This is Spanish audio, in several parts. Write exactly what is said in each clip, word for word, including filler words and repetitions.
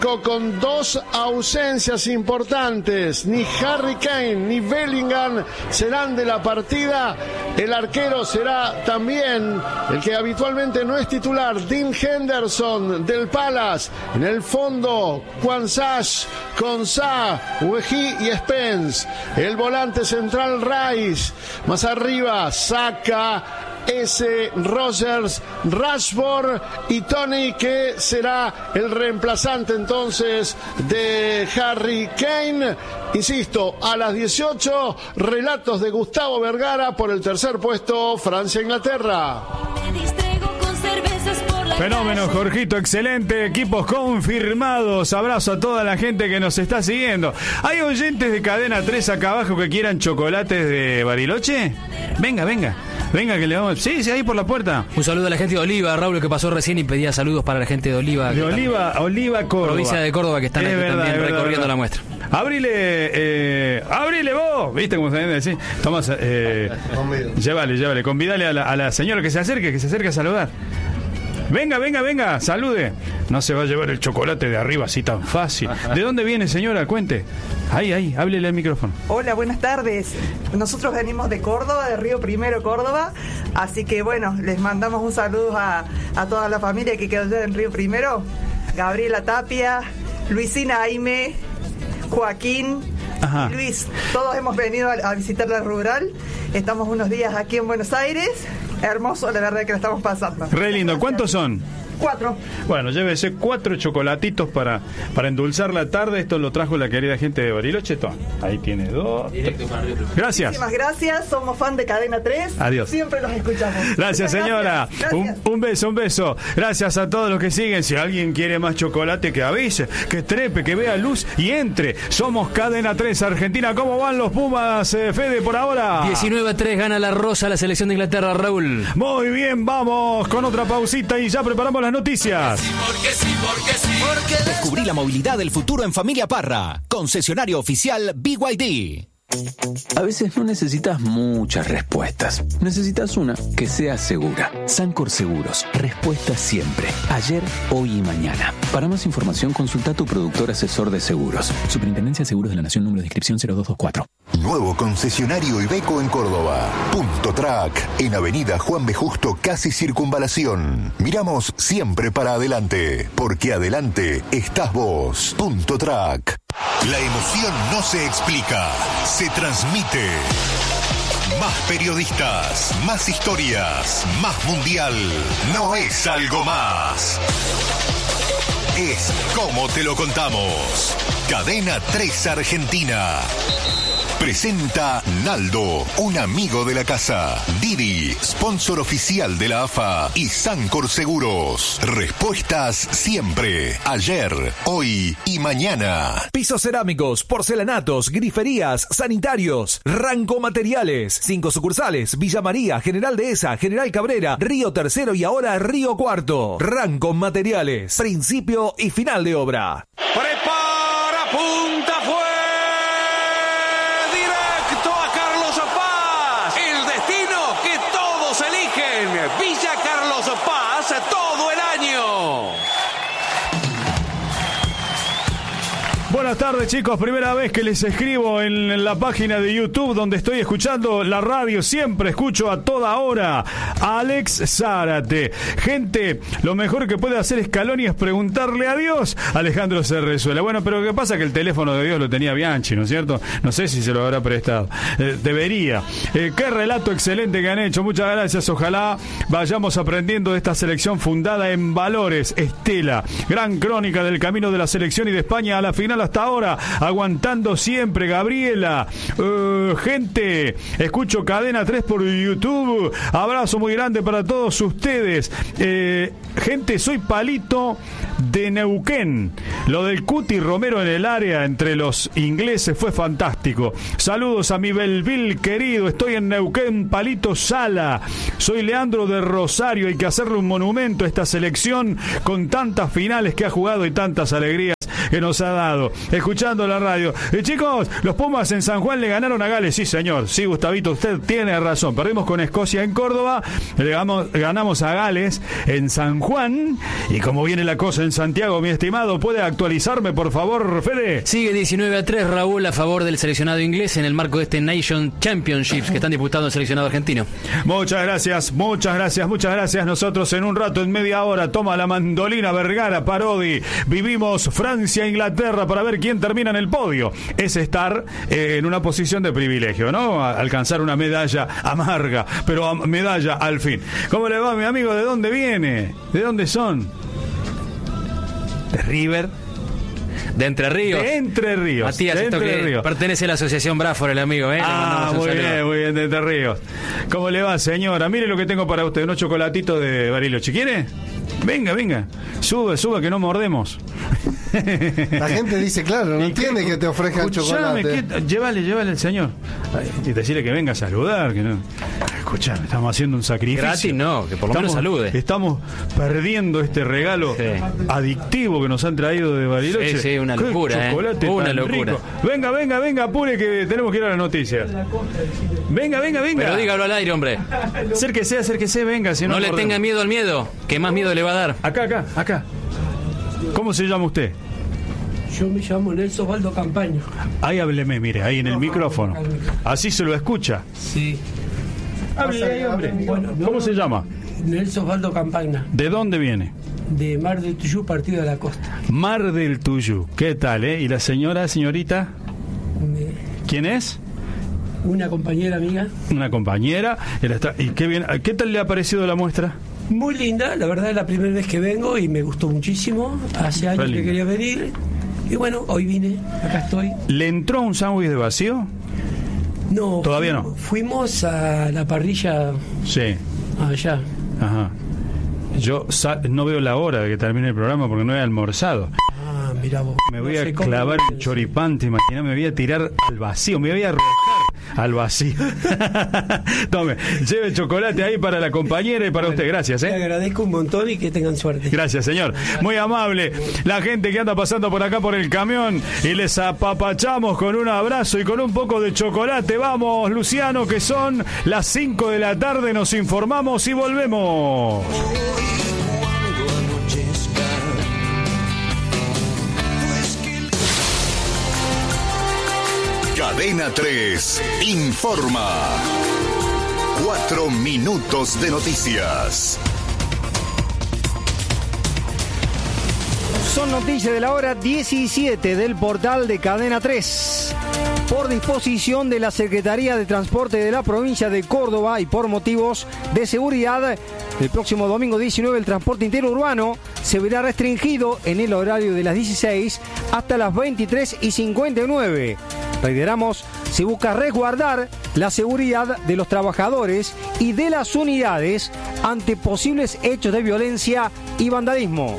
con dos ausencias importantes. Ni Harry Kane ni Bellingham serán de la partida. El arquero será también el que habitualmente no es titular, Dean Henderson del Palace. En el fondo, Kwanzaa, Konsa, Wehi y Spence. El volante central, Rice. Más arriba, Saka, S. Rogers, Rashford y Tony, que será el reemplazante entonces de Harry Kane. Insisto, a las dieciocho, relatos de Gustavo Vergara por el tercer puesto, Francia-Inglaterra. Fenómeno, Jorgito, excelente, equipos confirmados. Abrazo a toda la gente que nos está siguiendo. ¿Hay oyentes de Cadena tres acá abajo que quieran chocolates de Bariloche? Venga, venga. Venga, que le vamos. Sí, sí, ahí por la puerta. Un saludo a la gente de Oliva, Raúl, que pasó recién y pedía saludos para la gente de Oliva. De Oliva, también, Oliva, Córdoba. Provincia de Córdoba, que están es aquí verdad, también verdad, recorriendo verdad. la muestra. Abrile, eh, abrile vos, ¿viste cómo se debe decir? Tomás, eh, llévale, llévale, convídale a la, a la señora que se acerque, que se acerque a saludar. Venga, venga, venga, salude. No se va a llevar el chocolate de arriba así tan fácil. ¿De dónde viene, señora? Cuente. Ahí, ahí, háblele al micrófono. Hola, buenas tardes. Nosotros venimos de Córdoba, de Río Primero, Córdoba. Así que, bueno, les mandamos un saludo a, a toda la familia que quedó allá en Río Primero. Gabriela Tapia, Luisina Aime, Joaquín, Ajá. y Luis. Todos hemos venido a, a visitar la rural. Estamos unos días aquí en Buenos Aires. Hermoso, la verdad que lo estamos pasando. Re lindo. ¿Cuántos son? Cuatro. Bueno, llévese cuatro chocolatitos para, para endulzar la tarde. Esto lo trajo la querida gente de Bariloche. Toma. Ahí tiene dos. Gracias. Muchísimas gracias. Somos fan de Cadena tres. Adiós. Siempre los escuchamos. Gracias, señora. Gracias. Un, un beso, un beso. Gracias a todos los que siguen. Si alguien quiere más chocolate, que avise, que trepe, que vea luz y entre. Somos Cadena tres Argentina. ¿Cómo van los Pumas, eh, Fede, por ahora? diecinueve a tres gana la Rosa la selección de Inglaterra, Raúl. Muy bien, vamos con otra pausita y ya preparamos las noticias. Porque sí, porque sí, porque sí. Descubrí la movilidad del futuro en Familia Parra. Concesionario oficial B Y D. A veces no necesitas muchas respuestas. Necesitas una que sea segura. Sancor Seguros. Respuesta siempre. Ayer, hoy y mañana. Para más información, consulta a tu productor asesor de seguros. Superintendencia de Seguros de la Nación, número de inscripción cero dos dos cuatro. Nuevo concesionario Iveco en Córdoba. Punto Track. En Avenida Juan B. Justo, casi Circunvalación. Miramos siempre para adelante. Porque adelante estás vos. Punto Track. La emoción no se explica, se transmite. Más periodistas, más historias, más mundial. No es algo más. Es como te lo contamos. Cadena tres Argentina. Presenta Naldo, un amigo de la casa. Didi, sponsor oficial de la A F A. Y Sancor Seguros. Respuestas siempre. Ayer, hoy y mañana. Pisos cerámicos, porcelanatos, griferías, sanitarios. Ranco Materiales. Cinco sucursales. Villa María, General Dehesa, General Cabrera, Río Tercero y ahora Río Cuarto. Ranco Materiales. Principio y final de obra. Prepara, punta, fue. Villa Carlos Paz todo el año. Buenas tardes, chicos, primera vez que les escribo en la página de YouTube donde estoy escuchando la radio, siempre escucho a toda hora a Alex Zárate. Gente, lo mejor que puede hacer Scaloni es preguntarle a Dios. Alejandro se resuelve. Bueno, pero ¿qué pasa? Que el teléfono de Dios lo tenía Bianchi, ¿no es cierto? No sé si se lo habrá prestado. Eh, debería. Eh, qué relato excelente que han hecho. Muchas gracias. Ojalá vayamos aprendiendo de esta selección fundada en valores. Estela, gran crónica del camino de la selección y de España a la final hasta ahora, aguantando siempre. Gabriela, uh, gente, escucho Cadena tres por YouTube. Abrazo muy grande para todos ustedes. Eh, gente, soy Palito de Neuquén. Lo del Cuti Romero en el área entre los ingleses fue fantástico. Saludos a mi Belville querido. Estoy en Neuquén, Palito Sala. Soy Leandro de Rosario. Hay que hacerle un monumento a esta selección con tantas finales que ha jugado y tantas alegrías. que nos ha dado, escuchando la radio. Eh, chicos, los Pumas en San Juan le ganaron a Gales. Sí, señor. Sí, Gustavito, usted tiene razón. Perdimos con Escocia en Córdoba, le ganamos, ganamos a Gales en San Juan. Y como viene la cosa en Santiago, mi estimado, ¿puede actualizarme, por favor, Fede? Sigue diecinueve a tres, Raúl, a favor del seleccionado inglés en el marco de este Nation Championships que están disputando el seleccionado argentino. Muchas gracias, muchas gracias, muchas gracias. Nosotros en un rato, en media hora, toma la mandolina Vergara Parodi. Vivimos Francia-Inglaterra para ver quién termina en el podio. Es estar eh, en una posición de privilegio, ¿no? A alcanzar una medalla amarga, pero a medalla al fin. ¿Cómo le va, mi amigo? ¿De dónde viene? ¿De dónde son? ¿De River? De Entre Ríos. De Entre Ríos. Matías, de esto Entre que Ríos. pertenece a la Asociación Braford, el amigo, ¿eh? Ah, muy bien, muy bien, de Entre Ríos. ¿Cómo le va, señora? Mire lo que tengo para usted, unos chocolatitos de Bariloche. ¿Quiere? Venga, venga. Sube, sube, que no mordemos. La gente dice, claro, no entiende que te ofrezcan chocolate. ¿Qué? Llévale, llévale al señor. Y decirle que venga a saludar, que no. Escuchame, estamos haciendo un sacrificio. Gratis no, que por lo estamos, menos salude. Estamos perdiendo este regalo sí. adictivo que nos han traído de Bariloche. Sí, sí, una locura, chocolate ¿eh? Una tan locura. Rico. Venga, venga, venga, apure que tenemos que ir a las noticias. Venga, venga, venga. Pero dígalo al aire, hombre. Acérquese, acérquese, venga. Si no no le tenga miedo al miedo, que más miedo le va a dar. Acá, acá, acá. ¿Cómo se llama usted? Yo me llamo Nelson Osvaldo Campaño. Ahí hábleme, mire, ahí en el micrófono. Así se lo escucha. Sí. Hable ahí, hombre. Bueno, no, ¿cómo se llama? Nelson Osvaldo Campaña. ¿De dónde viene? De Mar del Tuyú, Partido de la Costa. Mar del Tuyú. ¿Qué tal, eh? ¿Y la señora, señorita? Me... ¿Quién es? Una compañera amiga. Una compañera. ¿Y qué bien? ¿Qué tal le ha parecido la muestra? Muy linda, la verdad es la primera vez que vengo y me gustó muchísimo. Hace años que quería venir. Y bueno, hoy vine, acá estoy. ¿Le entró un sándwich de vacío? No. ¿Todavía fuimos, no? Fuimos a la parrilla. Sí. Allá. Ajá. Yo no veo la hora de que termine el programa porque no he almorzado. Ah, mira vos. Me voy no a clavar un choripán, te imaginas, me voy a tirar al vacío, me voy a arrojar al vacío. Tome, lleve chocolate ahí para la compañera y para bueno, usted, gracias. ¿eh? Te agradezco un montón y que tengan suerte. Gracias, señor. Muy amable. La gente que anda pasando por acá por el camión y les apapachamos con un abrazo y con un poco de chocolate. Vamos, Luciano, que son las cinco de la tarde, nos informamos y volvemos. Cadena tres informa. Cuatro minutos de noticias. Son noticias de la hora diecisiete del portal de Cadena tres. Por disposición de la Secretaría de Transporte de la provincia de Córdoba y por motivos de seguridad, el próximo domingo diecinueve el transporte interurbano se verá restringido en el horario de las dieciséis hasta las veintitrés y cincuenta y nueve. Reiteramos, se busca resguardar la seguridad de los trabajadores y de las unidades ante posibles hechos de violencia y vandalismo.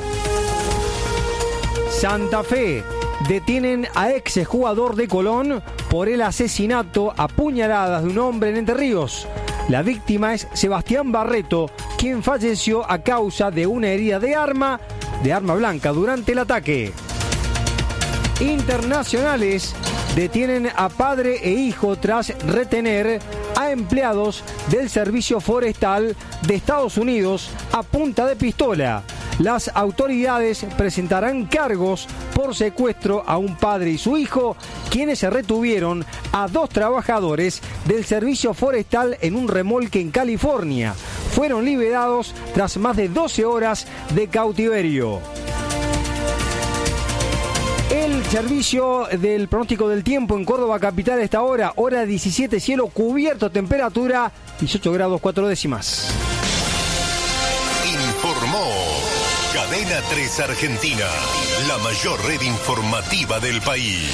Santa Fe. Detienen a ex jugador de Colón por el asesinato a puñaladas de un hombre en Entre Ríos. La víctima es Sebastián Barreto, quien falleció a causa de una herida de arma, de arma blanca durante el ataque. Internacionales. Detienen a padre e hijo tras retener a empleados del Servicio Forestal de Estados Unidos a punta de pistola. Las autoridades presentarán cargos por secuestro a un padre y su hijo, quienes se retuvieron a dos trabajadores del Servicio Forestal en un remolque en California. Fueron liberados tras más de doce horas de cautiverio. El servicio del pronóstico del tiempo en Córdoba capital a esta hora, hora diecisiete, cielo cubierto, temperatura dieciocho grados cuatro décimas. Informó Cadena tres Argentina, la mayor red informativa del país.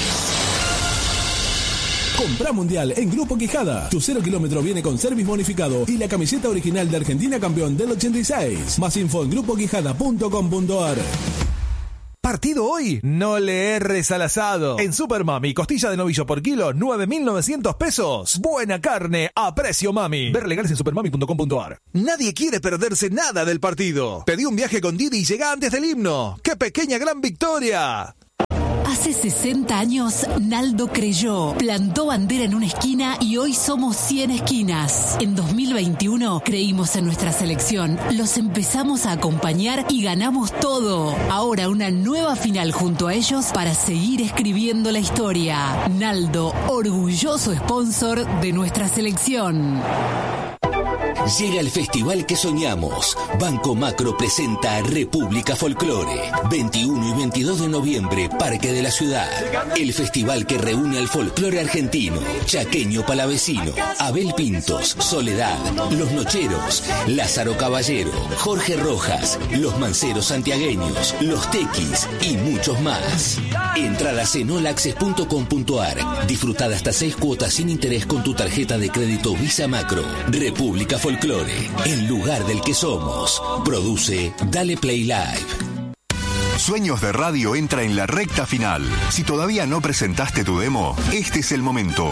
Compra mundial en Grupo Quijada. Tu cero kilómetro viene con service bonificado y la camiseta original de Argentina campeón del ochenta y seis. Más info en grupo quijada punto com punto ar. ¿Partido hoy? No le erres al asado. En Super Mami, costilla de novillo por kilo, nueve mil novecientos pesos. Buena carne a precio mami. Ver legales en supermami punto com punto ar. Nadie quiere perderse nada del partido. Pedí un viaje con Didi y llega antes del himno. ¡Qué pequeña gran victoria! Hace sesenta años, Naldo creyó, plantó bandera en una esquina y hoy somos cien esquinas. En dos mil veintiuno creímos en nuestra selección, los empezamos a acompañar y ganamos todo. Ahora una nueva final junto a ellos para seguir escribiendo la historia. Naldo, orgulloso sponsor de nuestra selección. Llega el festival que soñamos. Banco Macro presenta República Folclore. veintiuno y veintidós de noviembre, Parque de la Ciudad. El festival que reúne al folclore argentino, chaqueño palavecino, Abel Pintos, Soledad, Los Nocheros, Lázaro Caballero, Jorge Rojas, Los Manceros Santiagueños, Los Tequis y muchos más. Entradas en all access punto com punto a r. Disfruta de hasta seis cuotas sin interés con tu tarjeta de crédito Visa Macro. República Folclore, el lugar del que somos. Produce Dale Play Live. Sueños de Radio entra en la recta final. Si todavía no presentaste tu demo, este es el momento.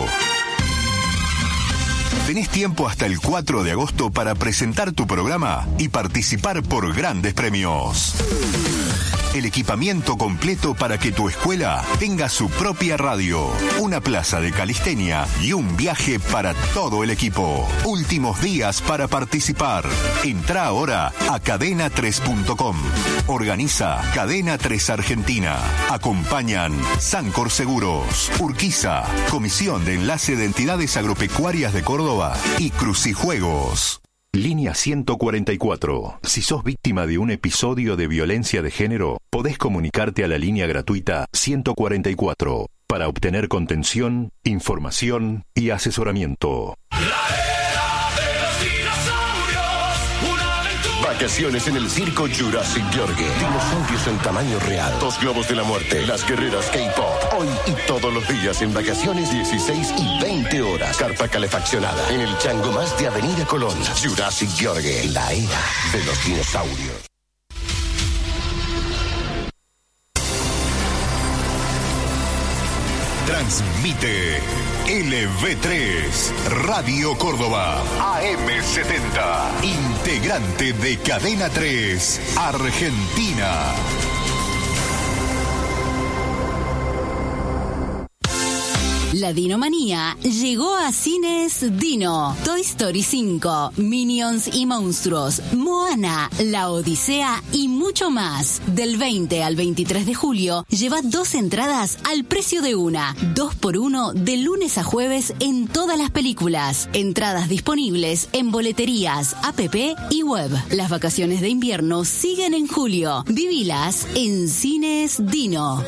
Tenés tiempo hasta el cuatro de agosto para presentar tu programa y participar por grandes premios. El equipamiento completo para que tu escuela tenga su propia radio, una plaza de calistenia y un viaje para todo el equipo. Últimos días para participar. Entrá ahora a cadena tres punto com. Organiza Cadena tres Argentina. Acompañan Sancor Seguros, Urquiza, Comisión de Enlace de Entidades Agropecuarias de Córdoba y Crucijuegos. Línea ciento cuarenta y cuatro. Si sos víctima de un episodio de violencia de género, podés comunicarte a la línea gratuita ciento cuarenta y cuatro para obtener contención, información y asesoramiento. Vacaciones en el circo Jurassic Yorgue. Dinosaurios en tamaño real. Dos globos de la muerte. Las guerreras K-pop. Hoy y todos los días en vacaciones, dieciséis y veinte horas. Carpa calefaccionada. En el chango más de Avenida Colón. Jurassic Yorgue. La era de los dinosaurios. Transmite L V tres, Radio Córdoba, A M setenta, integrante de Cadena tres, Argentina. La Dinomanía llegó a Cines Dino. Toy Story cinco, Minions y Monstruos, Moana, La Odisea y mucho más. Del veinte al veintitrés de julio, lleva dos entradas al precio de una. Dos por uno de lunes a jueves en todas las películas. Entradas disponibles en boleterías, app y web. Las vacaciones de invierno siguen en julio. Vivilas en Cines Dino.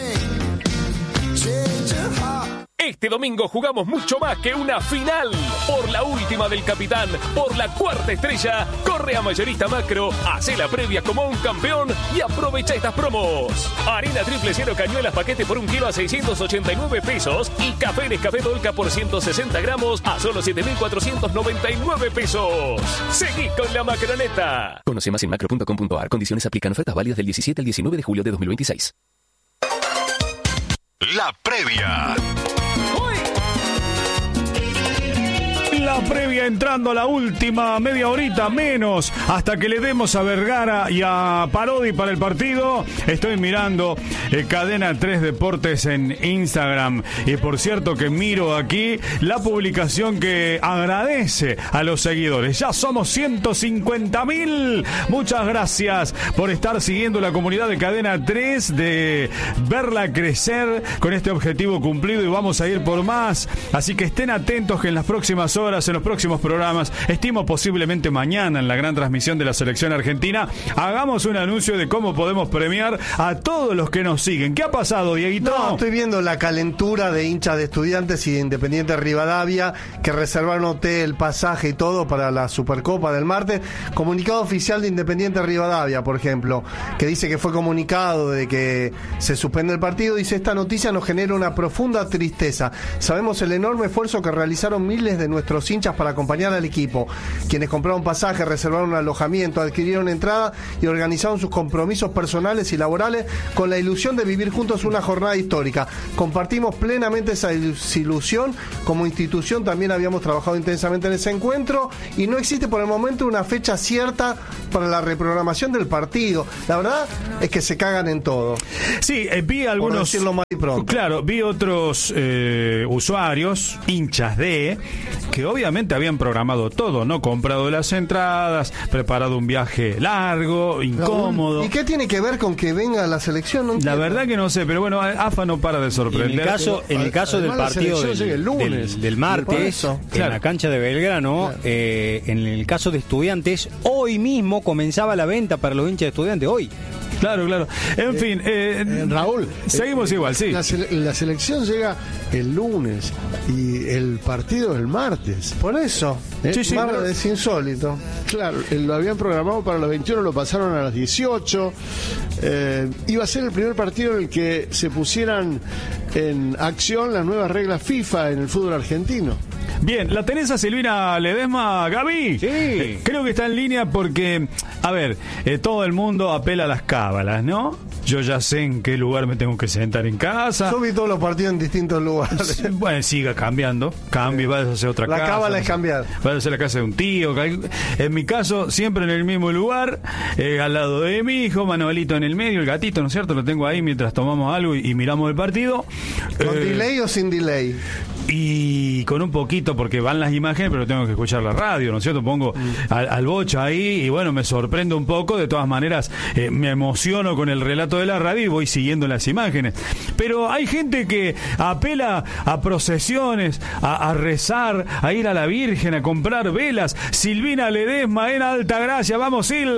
Este domingo jugamos mucho más que una final. Por la última del capitán, por la cuarta estrella, corre a Mayorista Macro, hace la previa como un campeón y aprovecha estas promos. Harina triple cero cañuelas paquete por un kilo a seiscientos ochenta y nueve pesos y café Nescafé Dolca por ciento sesenta gramos a solo siete mil cuatrocientos noventa y nueve pesos. Seguí con la macroneta. Conoce más en macro punto com punto a r. Condiciones aplican. Ofertas válidas del diecisiete al diecinueve de julio de dos mil veintiséis. La previa. La previa entrando a la última media horita menos hasta que le demos a Vergara y a Parodi para el partido. Estoy mirando eh, Cadena tres Deportes en Instagram y por cierto que miro aquí la publicación que agradece a los seguidores. Ya somos ciento cincuenta mil. Muchas gracias por estar siguiendo la comunidad de Cadena tres, de verla crecer con este objetivo cumplido y vamos a ir por más. Así que estén atentos que en las próximas horas, en los próximos programas, estimo posiblemente mañana en la gran transmisión de la selección argentina, hagamos un anuncio de cómo podemos premiar a todos los que nos siguen. ¿Qué ha pasado, Dieguito? No, estoy viendo la calentura de hinchas de Estudiantes y de Independiente Rivadavia que reservaron hotel, pasaje y todo para la Supercopa del martes. Comunicado oficial de Independiente Rivadavia, por ejemplo, que dice que fue comunicado de que se suspende el partido. Dice: esta noticia nos genera una profunda tristeza. Sabemos el enorme esfuerzo que realizaron miles de nuestros los hinchas para acompañar al equipo, quienes compraron pasajes, reservaron un alojamiento, adquirieron entrada y organizaron sus compromisos personales y laborales con la ilusión de vivir juntos una jornada histórica. Compartimos plenamente esa ilusión. Como institución también habíamos trabajado intensamente en ese encuentro y no existe por el momento una fecha cierta para la reprogramación del partido. La verdad es que se cagan en todo. Sí, eh, vi algunos... Por decirlo más pronto. Claro, vi otros eh, usuarios, hinchas de, que obviamente habían programado todo, ¿no? Comprado las entradas, preparado un viaje largo, incómodo. ¿Y qué tiene que ver con que venga la selección? No la verdad que no sé, pero bueno, A F A no para de sorprender. En el caso, en el caso del partido del, el lunes, del, del martes, en claro. la cancha de Belgrano, claro. eh, en el caso de Estudiantes, hoy mismo comenzaba la venta para los hinchas de Estudiantes, hoy. Claro, claro. En eh, fin, eh, eh, Raúl, seguimos eh, igual, sí. La, sele- la selección llega el lunes y el partido el martes. Por eso, eh, sí, sí, Mar- pero es insólito. Claro, eh, lo habían programado para las veintiuno, lo pasaron a las dieciocho. Eh, iba a ser el primer partido en el que se pusieran en acción las nuevas reglas FIFA en el fútbol argentino. Bien, ¿la tenés a Silvina Ledesma, Gaby? Sí. Eh, creo que está en línea porque, a ver, eh, todo el mundo apela a las cábalas, ¿no? Yo ya sé en qué lugar me tengo que sentar en casa. Yo vi todos los partidos en distintos lugares. Bueno, siga cambiando. Cambie, vas a hacer otra la casa. La cábala no es sé, cambiar. Vas a hacer la casa de un tío. En mi caso, siempre en el mismo lugar, eh, al lado de mi hijo, Manuelito en el medio, el gatito, ¿no es cierto? Lo tengo ahí mientras tomamos algo y, y miramos el partido. ¿Con eh, delay o sin delay? Y con un poquito, porque van las imágenes, pero tengo que escuchar la radio, ¿no es cierto? Pongo mm. al, al bocha ahí y bueno, me sorprendo un poco. De todas maneras, eh, me emociono con el relato de la radio y voy siguiendo las imágenes. Pero hay gente que apela a procesiones, a, a rezar, a ir a la Virgen, a comprar velas. Silvina Ledesma en Altagracia. ¡Vamos, Sil!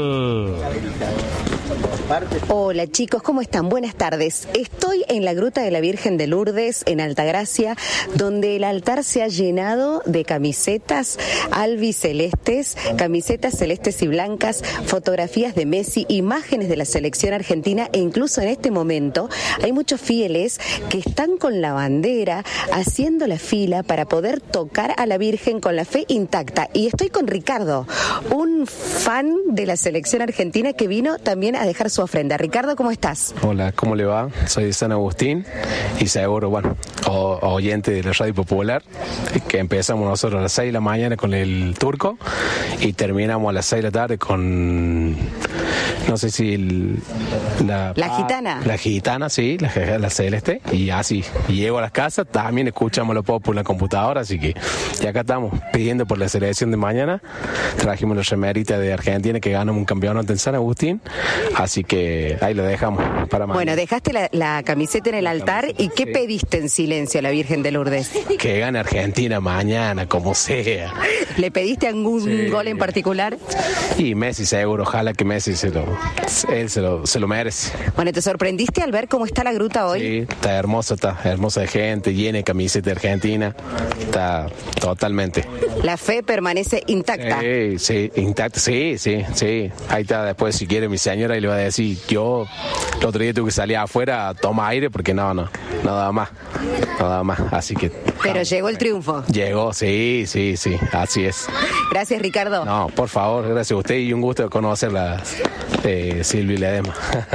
Hola chicos, ¿cómo están? Buenas tardes. Estoy en la Gruta de la Virgen de Lourdes, en Altagracia, donde el altar se ha llenado de camisetas albicelestes, camisetas celestes y blancas, fotografías de Messi, imágenes de la selección argentina e incluso en este momento hay muchos fieles que están con la bandera haciendo la fila para poder tocar a la Virgen con la fe intacta. Y estoy con Ricardo, un fan de la selección argentina que vino también a dejar su ofrenda. Ricardo, ¿cómo estás? Hola, ¿cómo le va? Soy de San Agustín y seguro, bueno, o, oyente de la Radio Popular, que empezamos nosotros a las seis de la mañana con el turco y terminamos a las seis de la tarde con, no sé si el, la... La gitana. La gitana, sí, la, la celeste, y así. Y llego a las casas, también escuchamos lo pop por la computadora, así que ya acá estamos pidiendo por la selección de mañana. Trajimos la remerita de Argentina que ganamos un campeonato en San Agustín, así que ahí lo dejamos para mañana. Bueno, dejaste la, la camiseta en el altar y ¿qué sí. pediste en silencio a la Virgen de Lourdes? Que gane Argentina mañana, como sea. ¿Le pediste algún sí. gol en particular? Y Messi seguro, ojalá que Messi se lo, él se lo, se lo merece. Bueno, ¿te sorprendiste al ver cómo está la gruta hoy? Sí, está hermosa, está hermosa de gente, llena de camiseta de Argentina, está totalmente. La fe permanece intacta. Sí, sí, intacta, sí, sí, sí. Ahí está, después si quiere mi señora y le va a decir, yo el otro día tuve que salir afuera a tomar aire porque no, no, no daba más, no daba más, así que... Pero llegó el triunfo. Llegó, sí, sí, sí, así es. Gracias, Ricardo. No, por favor, gracias a usted y un gusto conocerla, eh, Silvia Ledesma.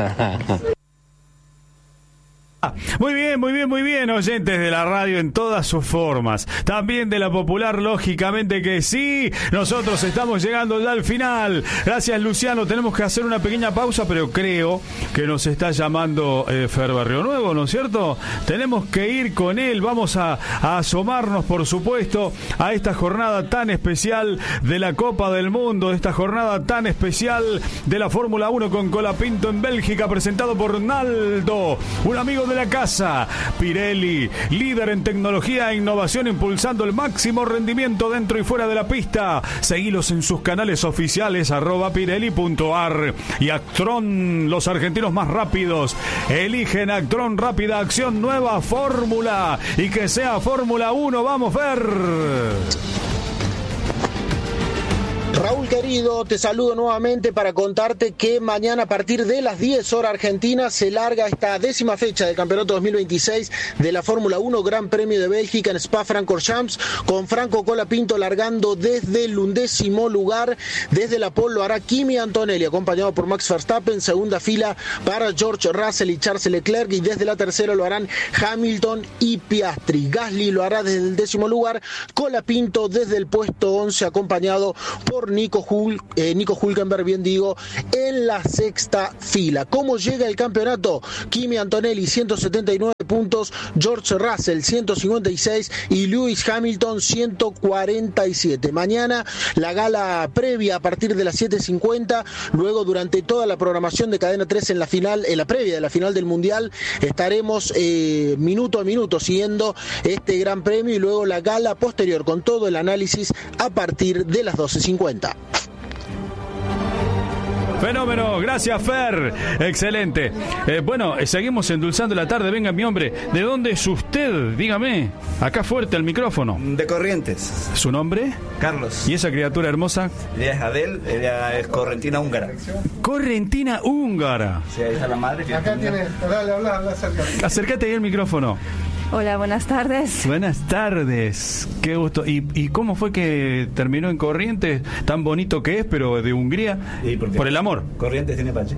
Muy bien, muy bien, muy bien, oyentes de la radio en todas sus formas. También de la popular, lógicamente que sí. Nosotros estamos llegando ya al final. Gracias, Luciano. Tenemos que hacer una pequeña pausa, pero creo que nos está llamando eh, Fer Barrio Nuevo, ¿no es cierto? Tenemos que ir con él. Vamos a, a asomarnos, por supuesto, a esta jornada tan especial de la Copa del Mundo, esta jornada tan especial de la Fórmula uno con Colapinto en Bélgica, presentado por Naldo, un amigo de la casa. Pirelli, líder en tecnología e innovación, impulsando el máximo rendimiento dentro y fuera de la pista. Seguilos en sus canales oficiales, arroba pirelli punto ar. Y Actron, los argentinos más rápidos, eligen Actron, rápida acción, nueva fórmula, y que sea Fórmula uno. Vamos, Fer. Raúl querido, te saludo nuevamente para contarte que mañana a partir de las diez horas Argentina se larga esta décima fecha del campeonato dos mil veintiséis de la Fórmula uno Gran Premio de Bélgica en Spa-Francorchamps, con Franco Colapinto largando desde el undécimo lugar. Desde la pole lo hará Kimi Antonelli, acompañado por Max Verstappen, segunda fila para George Russell y Charles Leclerc, y desde la tercera lo harán Hamilton y Piastri. Gasly lo hará desde el décimo lugar, Colapinto desde el puesto once, acompañado por Nico, Hul, eh, Nico Hülkenberg, bien digo, en la sexta fila. ¿Cómo llega el campeonato? Kimi Antonelli ciento setenta y nueve puntos, George Russell ciento cincuenta y seis y Lewis Hamilton ciento cuarenta y siete. Mañana la gala previa a partir de las siete cincuenta, luego durante toda la programación de Cadena tres en la final, en la previa de la final del Mundial, estaremos eh, minuto a minuto siguiendo este gran premio, y luego la gala posterior con todo el análisis a partir de las doce cincuenta. Fenómeno, gracias Fer, excelente. Eh, bueno, eh, seguimos endulzando la tarde. Venga mi hombre, ¿de dónde es usted? Dígame, acá fuerte al micrófono. De Corrientes. ¿Su nombre? Carlos. ¿Y esa criatura hermosa? Ella es Adel, ella es correntina húngara. Correntina húngara. Sí, ahí está la madre. Acá tiene, dale, habla, habla, acércate. Acércate ahí al micrófono. Hola, buenas tardes. Buenas tardes, qué gusto. ¿Y, y cómo fue que terminó en Corrientes? Tan bonito que es, pero de Hungría. ¿Y por qué? Por el amor. Corrientes tiene Pache.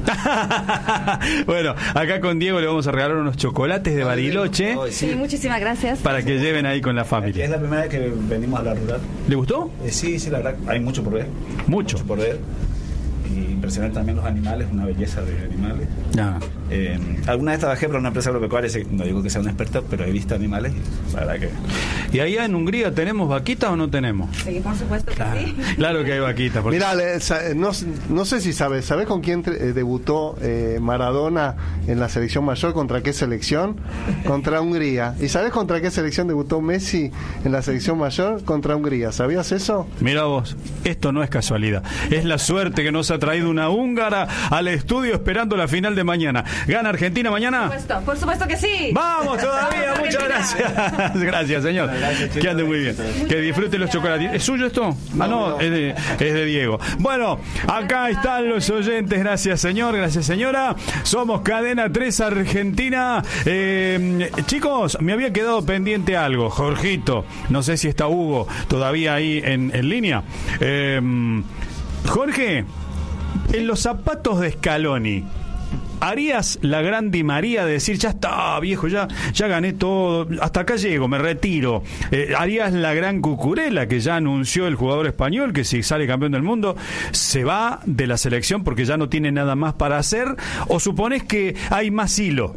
Bueno, acá con Diego le vamos a regalar unos chocolates de Bariloche. Sí, sí, muchísimas gracias. Para que lleven ahí con la familia. Es la primera vez que venimos a la rural. ¿Le gustó? Eh, sí, sí, la verdad, hay mucho por ver. Mucho. Mucho por ver. Y impresionante también los animales, una belleza de animales. Ah. Eh, alguna vez trabajé para una empresa agropecuaria, no digo que sea un experto, pero he visto animales y la verdad que... ¿Y allá en Hungría tenemos vaquitas o no tenemos? Sí, por supuesto que claro. sí. Claro que hay vaquitas. Porque... Mirá, no, no sé si sabes, ¿sabes con quién eh, debutó eh, Maradona en la selección mayor? ¿Contra qué selección? Contra Hungría. ¿Y sabes contra qué selección debutó Messi en la selección mayor? Contra Hungría. ¿Sabías eso? Mira vos, esto no es casualidad. Es la suerte que nos ha traído una húngara al estudio esperando la final de mañana. ¿Gana Argentina mañana? Por supuesto, por supuesto que sí. ¡Vamos todavía! Vamos, muchas gracias. Gracias, señor. Que ande muy bien. Que disfrute los chocolates. ¿Es suyo esto? Ah, no, es de, es de Diego. Bueno, acá están los oyentes. Gracias, señor. Gracias, señora. Somos Cadena tres Argentina. Eh, chicos, me había quedado pendiente algo. Jorgito, no sé si está Hugo todavía ahí en, en línea. Eh, Jorge, en los zapatos de Scaloni, ¿harías la gran Di María de decir, ya está, viejo, ya, ya gané todo, hasta acá llego, me retiro? Eh, ¿Harías la gran Cucurella que ya anunció el jugador español, que si sale campeón del mundo, se va de la selección porque ya no tiene nada más para hacer? ¿O supones que hay más hilo?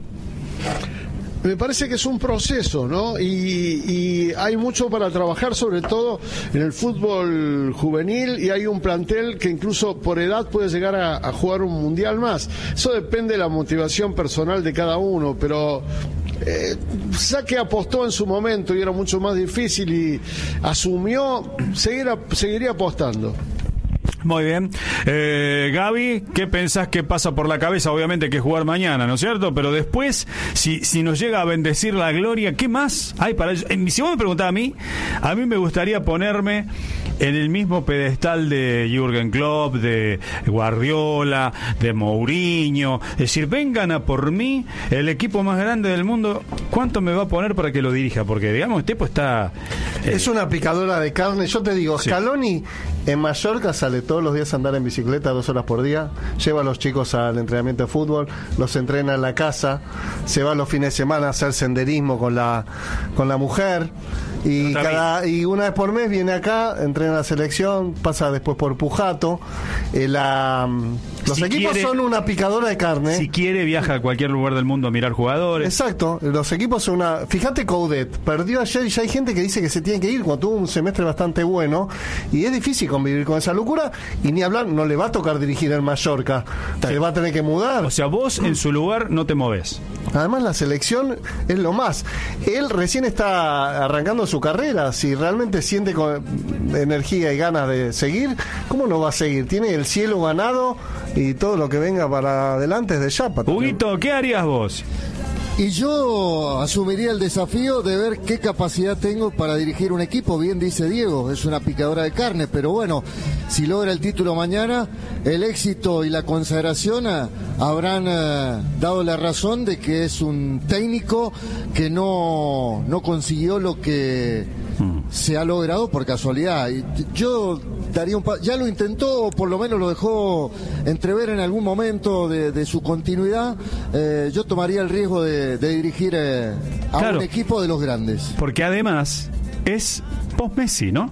Me parece que es un proceso, ¿no? Y, y hay mucho para trabajar, sobre todo en el fútbol juvenil, y hay un plantel que incluso por edad puede llegar a, a jugar un mundial más. Eso depende de la motivación personal de cada uno, pero eh, Saque apostó en su momento y era mucho más difícil y asumió, seguir, seguiría apostando. Muy bien. Eh, Gaby, ¿qué pensás que pasa por la cabeza? Obviamente que jugar mañana, ¿no es cierto? Pero después, si, si nos llega a bendecir la gloria, ¿qué más hay para ellos? Eh, si vos me preguntás a mí, a mí me gustaría ponerme en el mismo pedestal de Jürgen Klopp, de Guardiola, de Mourinho. Es decir, vengan a por mí, el equipo más grande del mundo. ¿Cuánto me va a poner para que lo dirija? Porque, digamos, el tipo está... Eh... Es una picadora de carne. Yo te digo, sí. Scaloni en Mallorca sale todos los días a andar en bicicleta dos horas por día, lleva a los chicos al entrenamiento de fútbol, los entrena en la casa, se va los fines de semana a hacer senderismo con la con la mujer y cada y una vez por mes viene acá, entrena la selección, pasa después por Pujato. Eh, la, los si equipos quiere, son una picadora de carne. Si quiere viaja a cualquier lugar del mundo a mirar jugadores. Exacto, los equipos son una... Fíjate, Coudet perdió ayer y ya hay gente que dice que se tiene que ir cuando tuvo un semestre bastante bueno y es difícil convivir con esa locura y ni hablar, no le va a tocar dirigir el Mallorca, se va a tener que mudar. O sea, vos en su lugar no te moves. Además la selección es lo más. Él recién está arrancando su carrera, si realmente siente con energía y ganas de seguir, ¿cómo no va a seguir? Tiene el cielo ganado y todo lo que venga para adelante es de chapa. Huguito, ¿qué harías vos? Y yo asumiría el desafío de ver qué capacidad tengo para dirigir un equipo. Bien dice Diego, es una picadora de carne, pero bueno, si logra el título mañana, el éxito y la consagración a, habrán eh, dado la razón de que es un técnico que no, no consiguió lo que se ha logrado por casualidad. Y yo daría un pa- ya lo intentó, o por lo menos lo dejó entrever en algún momento de, de su continuidad. Eh, yo tomaría el riesgo de, de dirigir eh, a Claro. un equipo de los grandes. Porque además es post-Messi, ¿no?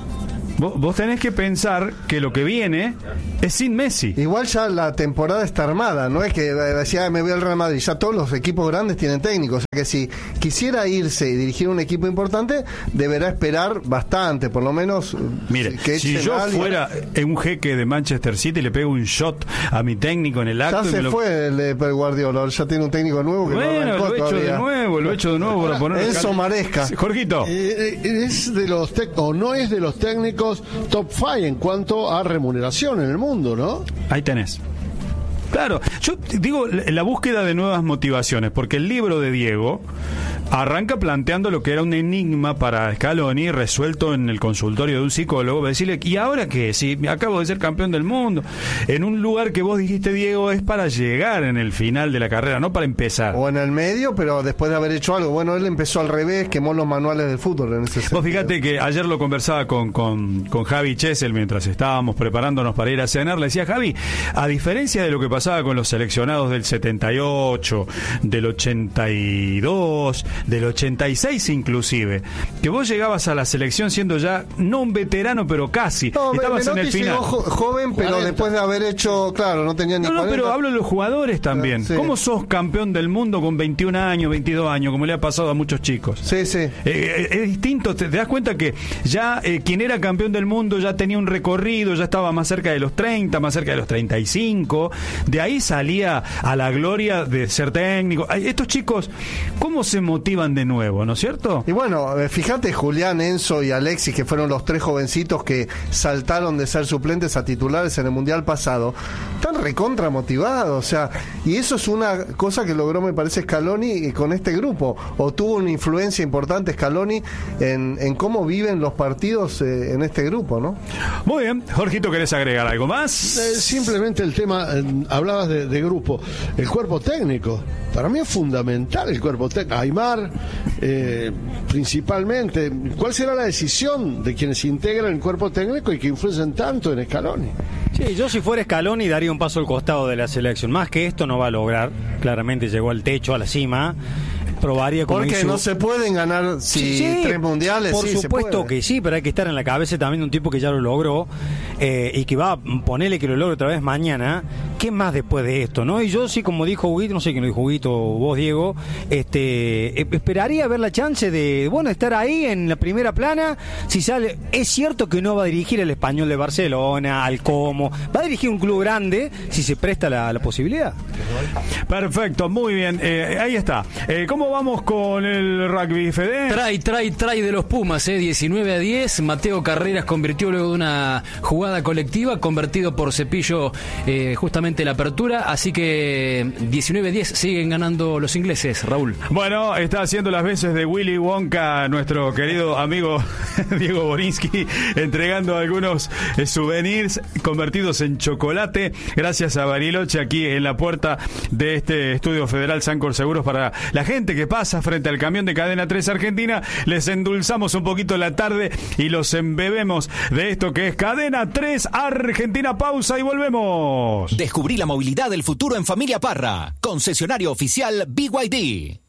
Vos, vos tenés que pensar que lo que viene es sin Messi. Igual ya la temporada está armada, no es que decía me voy al Real Madrid, ya todos los equipos grandes tienen técnicos, o sea que si quisiera irse y dirigir un equipo importante, deberá esperar bastante, por lo menos. Mire, que si eche yo mal y- fuera un jeque de Manchester City, le pego un shot a mi técnico en el acto. Ya y se me lo... fue el de Pep Guardiola, ya tiene un técnico nuevo que Bueno, no arrancó lo he hecho todavía. de nuevo, lo he hecho de nuevo para poner Enzo Maresca. Jorgito. Eh, eh, es de los tec- o no es de los técnicos top cinco en cuanto a remuneración en el mundo, ¿no? Ahí tenés. Claro, yo digo la búsqueda de nuevas motivaciones, porque el libro de Diego arranca planteando lo que era un enigma para Scaloni, resuelto en el consultorio de un psicólogo, decirle, ¿y ahora qué? Si acabo de ser campeón del mundo, en un lugar que vos dijiste, Diego, es para llegar en el final de la carrera, no para empezar. O en el medio, pero después de haber hecho algo. Bueno, él empezó al revés, quemó los manuales del fútbol en ese sentido. Vos fíjate que ayer lo conversaba con, con, con Javi Chesel mientras estábamos preparándonos para ir a cenar. Le decía, Javi, a diferencia de lo que pasaba con los seleccionados del setenta y ocho, del ochenta y dos, del ochenta y seis inclusive, que vos llegabas a la selección siendo ya no un veterano, pero casi. No, Estabas en Menotti el final. llegó jo- joven, pero cuarenta. después de haber hecho, claro, no tenía ni No, no, cuarenta. pero hablo de los jugadores también. Sí. ¿Cómo sos campeón del mundo con veintiún años, veintidós años, como le ha pasado a muchos chicos? Sí, sí. Eh, eh, es distinto, te, te das cuenta que ya eh, quien era campeón del mundo ya tenía un recorrido, ya estaba más cerca de los treinta, más cerca de los treinta y cinco. De ahí salía a la gloria de ser técnico. Ay, estos chicos, ¿cómo se motivan de nuevo, no es cierto? Y bueno, eh, fíjate, Julián, Enzo y Alexis, que fueron los tres jovencitos que saltaron de ser suplentes a titulares en el Mundial pasado, están recontra motivados, o sea, y eso es una cosa que logró, me parece, Scaloni con este grupo, o tuvo una influencia importante Scaloni en, en cómo viven los partidos eh, en este grupo, ¿no? Muy bien, Jorgito, ¿querés agregar algo más? Eh, simplemente el tema, eh, hablabas de, de grupo, el cuerpo técnico. Para mí es fundamental el cuerpo técnico. Aymar, eh, principalmente. ¿Cuál será la decisión de quienes integran el cuerpo técnico y que influyen tanto en Scaloni? Sí, yo si fuera Scaloni daría un paso al costado de la selección. Más que esto no va a lograr. Claramente llegó al techo, a la cima. Probaría como Porque hizo- no se pueden ganar si Sí, sí, tres mundiales. por sí, se supuesto puede. que sí, pero hay que estar en la cabeza también de un tipo que ya lo logró eh, y que va a ponerle que lo logre otra vez mañana. ¿Qué más después de esto, no? Y yo sí, como dijo Huguito, no sé quién lo dijo, Huguito o vos, Diego, este, eh, esperaría ver la chance de, bueno, estar ahí en la primera plana. Si sale, es cierto que no va a dirigir el Español de Barcelona, al Como, va a dirigir un club grande si se presta la, la posibilidad. Perfecto, muy bien. Eh, ahí está. Eh, ¿Cómo vamos con el rugby, Fede? Trae, trae, trae de los Pumas, eh, diecinueve a diez. Mateo Carreras convirtió luego de una jugada colectiva, convertido por Cepillo eh, justamente la apertura. Así que diecinueve a diez siguen ganando los ingleses, Raúl. Bueno, está haciendo las veces de Willy Wonka, nuestro querido amigo Diego Borinsky, entregando algunos eh, souvenirs convertidos en chocolate, gracias a Bariloche, aquí en la puerta de este estudio federal Sancor Seguros. Para la gente que pasa frente al camión de Cadena tres Argentina, les endulzamos un poquito la tarde y los embebemos de esto que es Cadena tres Argentina. Pausa y volvemos. Descubrí la movilidad del futuro en Familia Parra, concesionario oficial B Y D.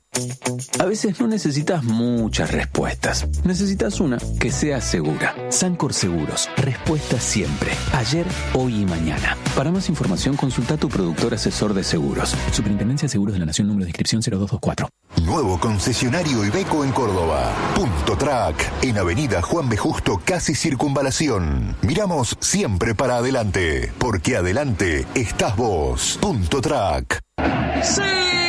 A veces no necesitas muchas respuestas. Necesitas una que sea segura. Sancor Seguros. Respuesta siempre. Ayer, hoy y mañana. Para más información, consulta a tu productor asesor de seguros. Superintendencia de Seguros de la Nación, número de inscripción cero dos dos cuatro. Nuevo concesionario Iveco en Córdoba. Punto Track, en Avenida Juan B. Justo, casi Circunvalación. Miramos siempre para adelante, porque adelante estás vos. Punto Track. ¡Sí!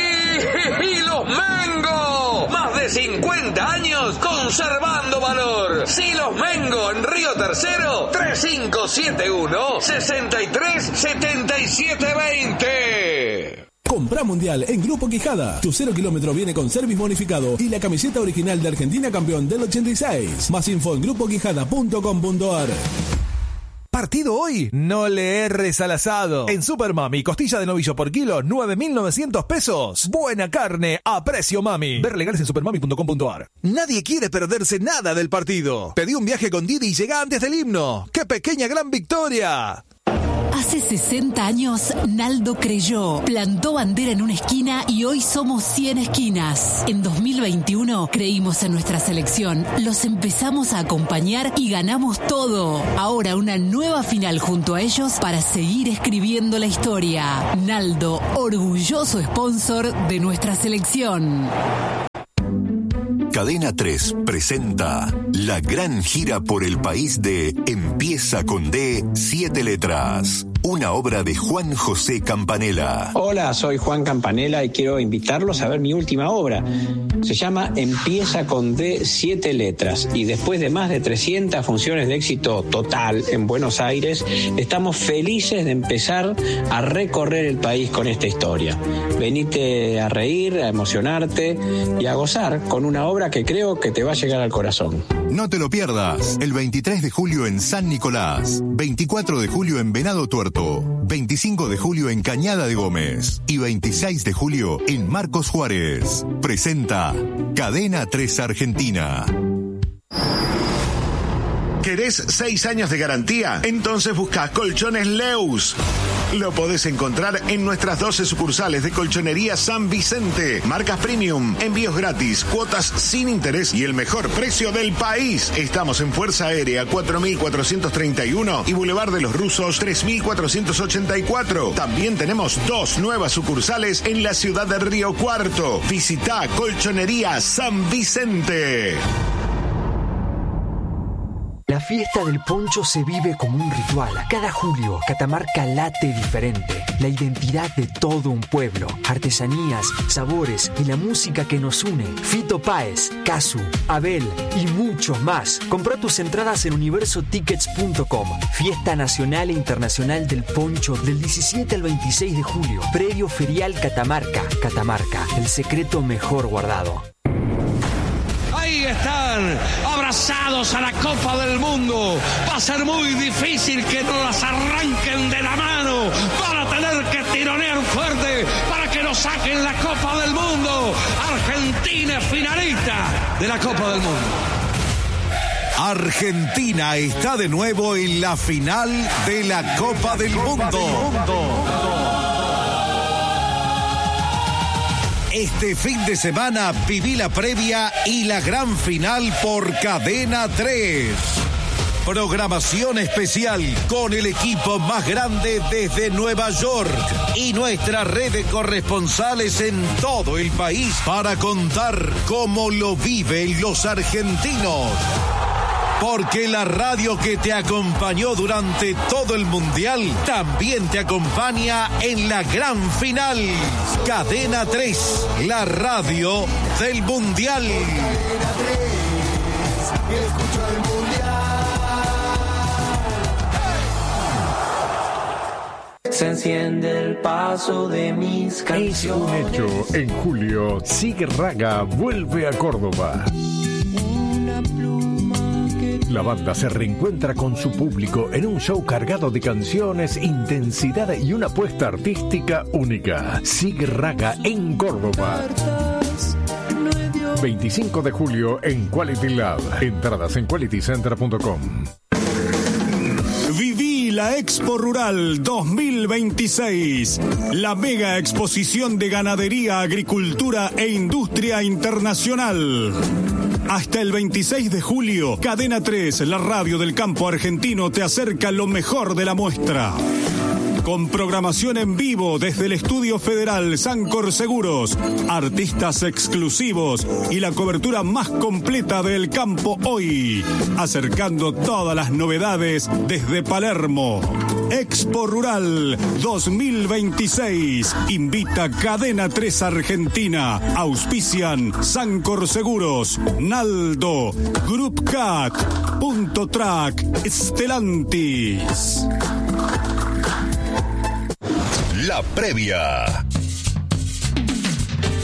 ¡Y los Mengo! Más de cincuenta años conservando valor. Silos Mengo en Río Tercero, tres cinco siete uno, seis tres siete siete dos cero. Comprá Mundial en Grupo Quijada. Tu cero kilómetro viene con service bonificado y la camiseta original de Argentina campeón del ochenta y seis. Más info en grupo quijada punto com punto ar. ¿Partido hoy? No le erres al asado. En Super Mami, costilla de novillo por kilo, nueve mil novecientos pesos. Buena carne a precio mami. Ver legales en super mami punto com punto ar. Nadie quiere perderse nada del partido. Pedí un viaje con Didi y llega antes del himno. ¡Qué pequeña gran victoria! Hace sesenta años, Naldo creyó, plantó bandera en una esquina y hoy somos cien esquinas. En dos mil veintiuno creímos en nuestra selección, los empezamos a acompañar y ganamos todo. Ahora una nueva final junto a ellos para seguir escribiendo la historia. Naldo, orgulloso sponsor de nuestra selección. Cadena tres presenta la gran gira por el país de Empieza con D, siete letras. Una obra de Juan José Campanella. Hola, soy Juan Campanella y quiero invitarlos a ver mi última obra. Se llama Empieza con D, siete letras. Y después de más de trescientas funciones de éxito total en Buenos Aires, estamos felices de empezar a recorrer el país con esta historia. Venite a reír, a emocionarte y a gozar con una obra que creo que te va a llegar al corazón. No te lo pierdas. El veintitrés de julio en San Nicolás, veinticuatro de julio en Venado Tuerto, veinticinco de julio en Cañada de Gómez y veintiséis de julio en Marcos Juárez. Presenta Cadena tres Argentina. ¿Querés seis años de garantía? Entonces busca Colchones Leus. Lo podés encontrar en nuestras doce sucursales de Colchonería San Vicente. Marcas premium, envíos gratis, cuotas sin interés y el mejor precio del país. Estamos en Fuerza Aérea cuatro mil cuatrocientos treinta y uno y Boulevard de los Rusos tres mil cuatrocientos ochenta y cuatro. También tenemos dos nuevas sucursales en la ciudad de Río Cuarto. Visita Colchonería San Vicente. La fiesta del poncho se vive como un ritual. Cada julio, Catamarca late diferente. La identidad de todo un pueblo. Artesanías, sabores y la música que nos une. Fito Páez, Casu, Abel y muchos más. Compra tus entradas en universo tickets punto com. Fiesta Nacional e Internacional del Poncho del diecisiete al veintiséis de julio. Predio Ferial Catamarca. Catamarca, el secreto mejor guardado. Ahí están, abrazados a la Copa del Mundo. Va a ser muy difícil que no las arranquen de la mano. Van a tener que tironear fuerte para que nos saquen la Copa del Mundo. Argentina finalista de la Copa del Mundo. Argentina está de nuevo en la final de la Copa del Mundo. Este fin de semana viví la previa y la gran final por Cadena tres. Programación especial con el equipo más grande desde Nueva York y nuestra red de corresponsales en todo el país para contar cómo lo viven los argentinos. Porque la radio que te acompañó durante todo el Mundial también te acompaña en la gran final. Cadena tres, la radio del Mundial. Cadena tres, escucho el Mundial. Se enciende el paso de mis canciones. Es un hecho, en julio, Sig Raga vuelve a Córdoba. La banda se reencuentra con su público en un show cargado de canciones, intensidad y una apuesta artística única. Sig Raga en Córdoba. veinticinco de julio en Quality Lab. Entradas en quality center punto com. Viví la Expo Rural dos mil veintiséis, la mega exposición de ganadería, agricultura e industria internacional. Hasta el veintiséis de julio, Cadena tres, la radio del campo argentino, te acerca lo mejor de la muestra. Con programación en vivo desde el Estudio Federal Sancor Seguros, artistas exclusivos y la cobertura más completa del campo hoy, acercando todas las novedades desde Palermo. Expo Rural dos mil veintiséis invita Cadena tres Argentina. Auspician Sancor Seguros, Naldo, Group Cat, Punto Track, Stellantis. La previa.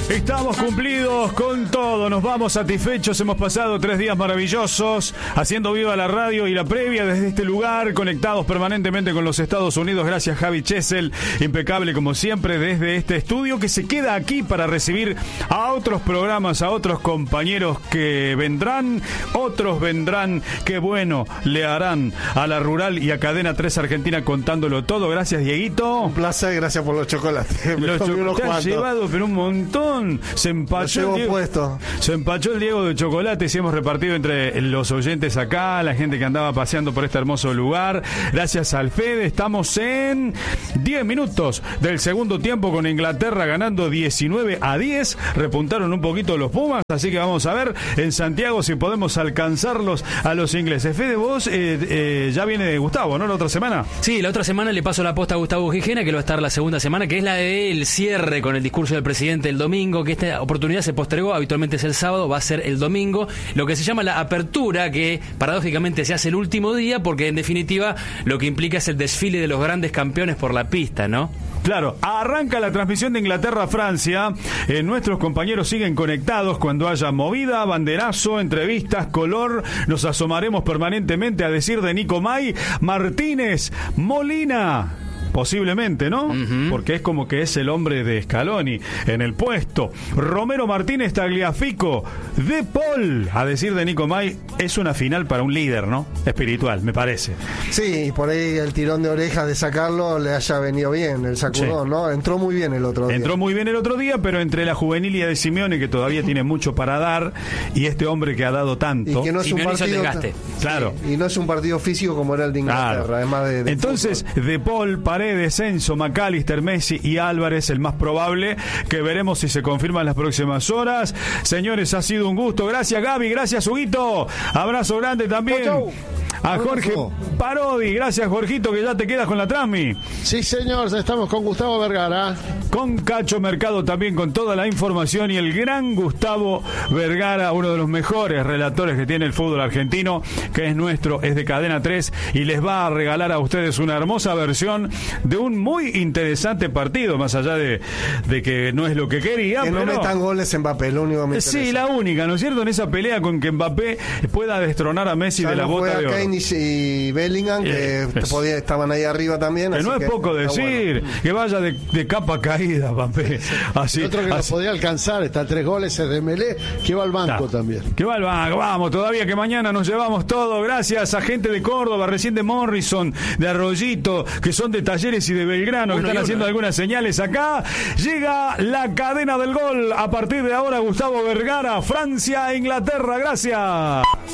Estamos cumplidos con todo, nos vamos satisfechos, hemos pasado tres días maravillosos haciendo viva la radio y la previa desde este lugar, conectados permanentemente con los Estados Unidos. Gracias Javi Chesel, impecable como siempre desde este estudio que se queda aquí para recibir a otros programas, a otros compañeros que vendrán, otros vendrán, que bueno, le harán a la Rural y a Cadena tres Argentina contándolo todo. Gracias Dieguito. Un placer, gracias por los chocolates. Me Los comí unos chocolates han cuantos. llevado pero un montón. Se empachó, Lo llevo el Diego, puesto. se empachó el Diego de chocolates y hemos repartido entre los oyentes acá, la gente que andaba paseando por este hermoso lugar. Gracias al Fede, estamos en diez minutos del segundo tiempo con Inglaterra ganando diecinueve a diez. Repuntaron un poquito los Pumas, así que vamos a ver en Santiago si podemos alcanzarlos a los ingleses. Fede, vos eh, eh, ya viene Gustavo, ¿no? La otra semana. Sí, la otra semana le paso la posta a Gustavo Gijena, que va a estar la segunda semana, que es la del cierre con el discurso del presidente el domingo, que esta oportunidad se postergó, habitualmente es el sábado, va a ser el domingo, lo que se llama la apertura, que paradójicamente se hace el último día, porque en definitiva lo que implica es el desfile de los grandes campeones por la pista, ¿no? Claro, arranca la transmisión de Inglaterra a Francia. Eh, nuestros compañeros siguen conectados. Cuando haya movida, banderazo, entrevistas, color, nos asomaremos permanentemente a decir de Nico May, Martínez, Molina. Posiblemente, ¿no? Uh-huh. Porque es como que es el hombre de Scaloni en el puesto. Romero Martínez, Tagliafico, De Paul, a decir de Nico May, es una final para un líder, ¿no? Espiritual, me parece. Sí, y por ahí el tirón de orejas de sacarlo le haya venido bien, el sacudón, sí. ¿no? Entró muy bien el otro día. Entró muy bien el otro día, pero entre la juvenilia de Simeone, que todavía tiene mucho para dar, y este hombre que ha dado tanto. Y que no es Simeone un partido. Desgaste. Claro. Sí, y no es un partido físico como era el de Inglaterra, Claro. además de, de Entonces, fútbol. De Paul, Paredes, Enzo, McAllister, Messi y Álvarez, el más probable, que veremos si se confirma en las próximas horas. Señores, ha sido un gusto. Gracias, Gaby. Gracias, Huguito. Abrazo grande también. Chau, chau. A Jorge Parodi. Gracias, Jorgito, que ya te quedas con la Transmi. Sí, señor, ya estamos con Gustavo Vergara. Con Cacho Mercado también, con toda la información, y el gran Gustavo Vergara, uno de los mejores relatores que tiene el fútbol argentino, que es nuestro, es de Cadena tres, y les va a regalar a ustedes una hermosa versión de un muy interesante partido, más allá de, de que no es lo que quería. Que no pero... metan goles en Mbappé, lo único que me interesa. Sí, la única, ¿no es cierto? En esa pelea con que Mbappé pueda destronar a Messi ya de la no bota de oro. Kane y Bellingham, que Eh, podía, estaban ahí arriba también. Que así no es que poco está decir, bueno. que vaya de, de capa caída, Mbappé. Así, El otro que así. lo podía alcanzar, está tres goles, es de Melé, que va al banco Claro. también. Que va al banco, vamos, todavía que mañana nos llevamos todo. Gracias a gente de Córdoba, recién de Morrison, de Arroyito, que son de Talleres y de Belgrano, Uno que están y haciendo uno, ¿eh? algunas señales acá. Llega la cadena del gol. A partir de ahora, Gustavo Vergara, Francia, Inglaterra. Gracias.